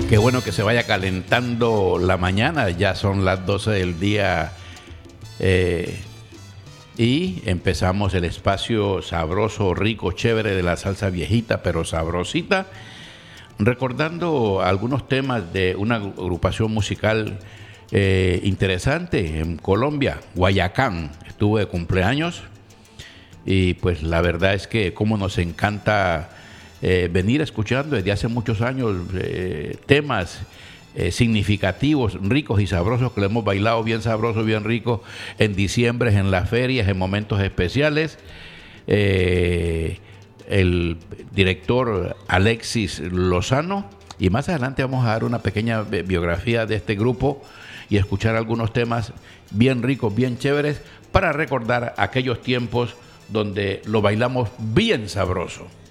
Qué bueno que se vaya calentando la mañana, ya son las 12 del día y empezamos el espacio sabroso, rico, chévere de la salsa viejita, pero sabrosita, recordando algunos temas de una agrupación musical interesante en Colombia, Guayacán. Estuvo de cumpleaños y pues la verdad es que como nos encanta venir escuchando desde hace muchos años temas significativos, ricos y sabrosos que le hemos bailado bien sabroso, bien rico en diciembre, en las ferias, en momentos especiales. El director Alexis Lozano, y más adelante vamos a dar una pequeña biografía de este grupo y escuchar algunos temas bien ricos, bien chéveres para recordar aquellos tiempos donde lo bailamos bien sabroso.